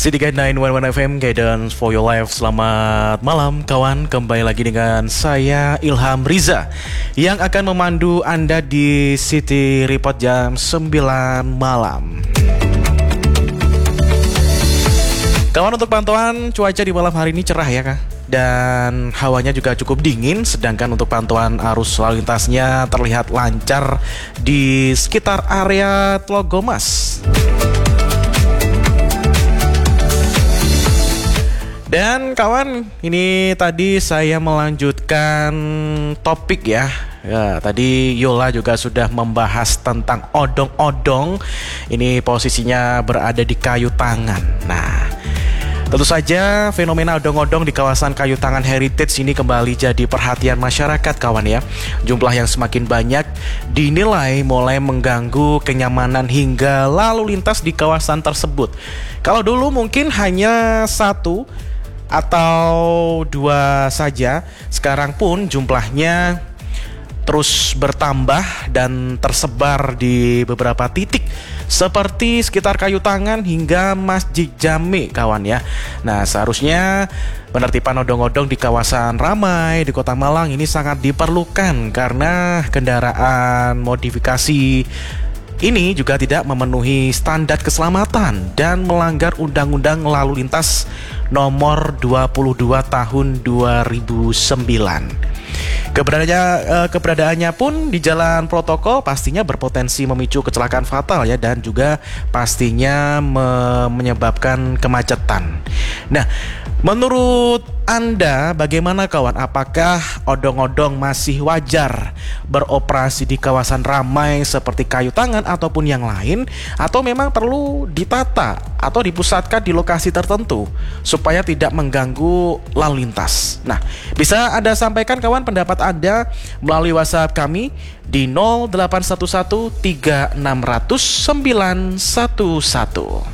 City Guide 911 FM, Guidance for Your Life. Selamat malam kawan, kembali lagi dengan saya Ilham Riza yang akan memandu Anda di City Report jam 9 malam. Kawan, untuk pantauan cuaca di malam hari ini cerah ya Kak, dan hawanya juga cukup dingin. Sedangkan untuk pantauan arus lalu lintasnya terlihat lancar di sekitar area Tlogomas. Dan kawan, ini tadi saya melanjutkan topik ya. Ya, tadi Yola juga sudah membahas tentang odong-odong. Ini posisinya berada di Kayu Tangan. Nah, tentu saja fenomena odong-odong di kawasan Kayu Tangan Heritage ini kembali jadi perhatian masyarakat kawan ya. Jumlah yang semakin banyak dinilai mulai mengganggu kenyamanan hingga lalu lintas di kawasan tersebut. Kalau dulu mungkin hanya satu atau dua saja, sekarang pun jumlahnya terus bertambah dan tersebar di beberapa titik seperti sekitar Kayu Tangan hingga Masjid Jami kawan ya. Nah, seharusnya penertiban odong-odong di kawasan ramai di Kota Malang ini sangat diperlukan karena kendaraan modifikasi ini juga tidak memenuhi standar keselamatan dan melanggar Undang-Undang Lalu Lintas Nomor 22 Tahun 2009. Keberadaannya pun di jalan protokol pastinya berpotensi memicu kecelakaan fatal ya, dan juga pastinya menyebabkan kemacetan. Nah, menurut Anda bagaimana kawan? Apakah odong-odong masih wajar beroperasi di kawasan ramai seperti Kayu Tangan ataupun yang lain, atau memang perlu ditata atau dipusatkan di lokasi tertentu supaya tidak mengganggu lalu lintas? Nah, bisa Anda sampaikan kawan pendapat Anda melalui WhatsApp kami di 0811 3600 911.